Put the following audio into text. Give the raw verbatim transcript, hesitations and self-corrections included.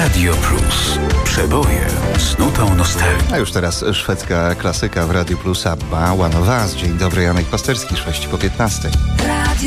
Radio Plus. Przeboje z nutą nostalgii. A już teraz szwedzka klasyka w Radiu Plus, ABBA, One of Us. Dzień dobry, Janek Pasterski, sześć po piętnastej.